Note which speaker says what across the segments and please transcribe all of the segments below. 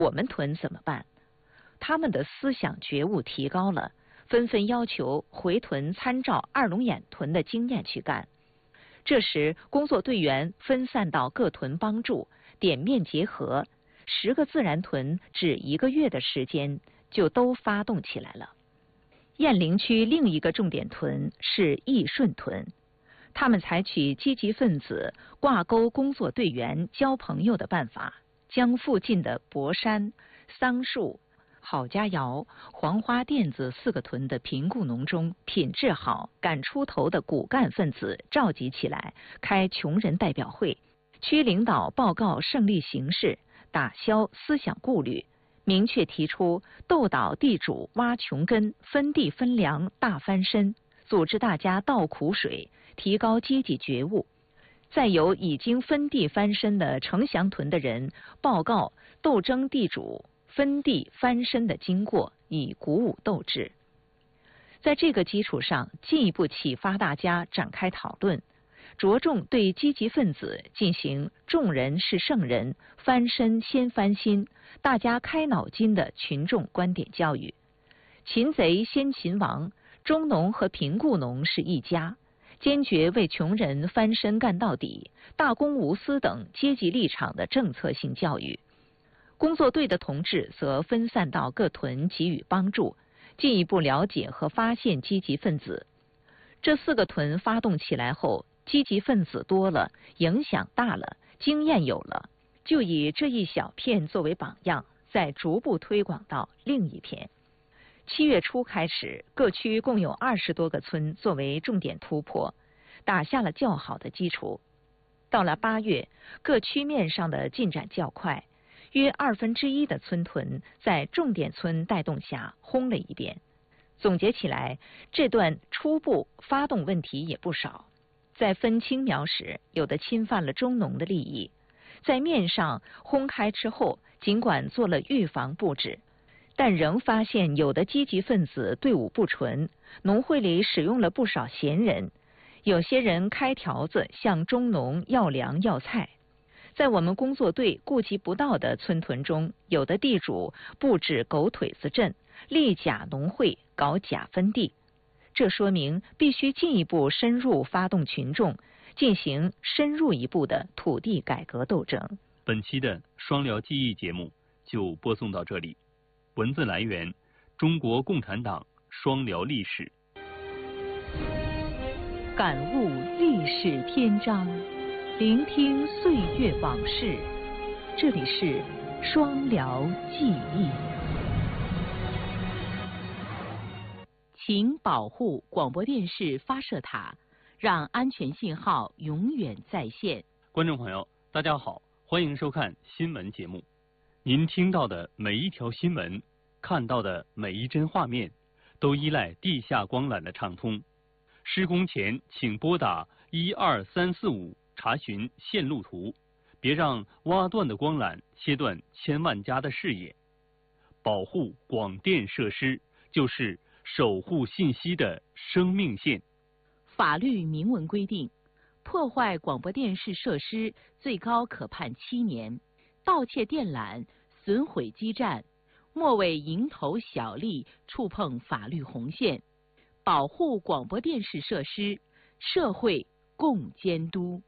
Speaker 1: 我们屯怎么办？他们的思想觉悟提高了，纷纷要求回屯参照二龙眼屯的经验去干。这时，工作队员分散到各屯帮助，点面结合，10个自然屯只1个月的时间就都发动起来了。雁陵区另一个重点屯是义顺屯，他们采取积极分子挂钩工作队员交朋友的办法，将附近的博山、桑树、郝家窑、黄花店子4个屯的贫雇农中品质好、敢出头的骨干分子召集起来，开穷人代表会，区领导报告胜利形势，打消思想顾虑，明确提出斗倒地主挖穷根、分地分粮大翻身，组织大家倒苦水，提高阶级觉悟。再由已经分地翻身的城乡屯的人报告斗争地主分地翻身的经过，以鼓舞斗志。在这个基础上，进一步启发大家展开讨论，着重对积极分子进行众人是圣人，翻身先翻心，大家开脑筋的群众观点教育。擒贼先擒王，中农和贫雇农是一家，坚决为穷人翻身干到底，大公无私等阶级立场的政策性教育。工作队的同志则分散到各屯给予帮助，进一步了解和发现积极分子。这4个屯发动起来后，积极分子多了，影响大了，经验有了，就以这一小片作为榜样，再逐步推广到另一片。7月初开始，各区共有20多个村作为重点突破，打下了较好的基础。到了8月，各区面上的进展较快，约1/2的村屯在重点村带动下轰了一遍。总结起来，这段初步发动问题也不少。在分青苗时，有的侵犯了中农的利益；在面上轰开之后，尽管做了预防布置，但仍发现有的积极分子队伍不纯，农会里使用了不少闲人，有些人开条子向中农要粮要菜。在我们工作队顾及不到的村屯中，有的地主布置狗腿子阵，立假农会，搞假分地。这说明必须进一步深入发动群众，进行深入一步的土地改革斗争。
Speaker 2: 本期的双辽记忆节目就播送到这里。文字来源：中国共产党双辽历史。
Speaker 1: 感悟历史篇章，聆听岁月往事。这里是双辽记忆。请保护广播电视发射塔，让安全信号永远在线。
Speaker 2: 观众朋友，大家好，欢迎收看新闻节目。您听到的每一条新闻，看到的每一帧画面，都依赖地下光缆的畅通。施工前请拨打12345查询线路图，别让挖断的光缆切断千万家的视野。保护广电设施，就是守护信息的生命线。
Speaker 1: 法律明文规定，破坏广播电视设施最高可判7年，盗窃电缆、损毁基站，莫为蝇头小利触碰法律红线。保护广播电视设施，社会共监督。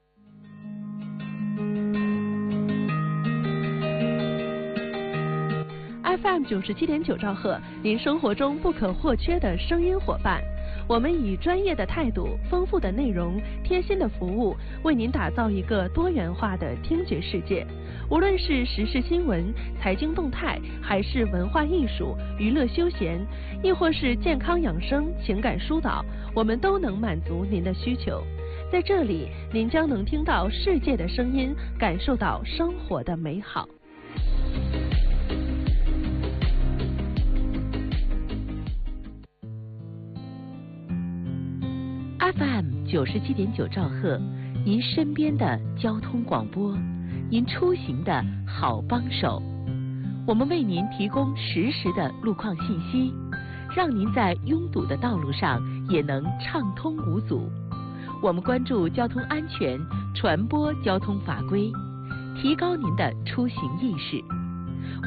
Speaker 3: FM 97.9兆赫，您生活中不可或缺的声音伙伴。我们以专业的态度、丰富的内容、贴心的服务，为您打造一个多元化的听觉世界。无论是时事新闻、财经动态，还是文化艺术、娱乐休闲，亦或是健康养生、情感疏导，我们都能满足您的需求。在这里，您将能听到世界的声音，感受到生活的美好。
Speaker 1: FM 97.9兆赫，您身边的交通广播，您出行的好帮手。我们为您提供实时的路况信息，让您在拥堵的道路上也能畅通无阻。我们关注交通安全，传播交通法规，提高您的出行意识。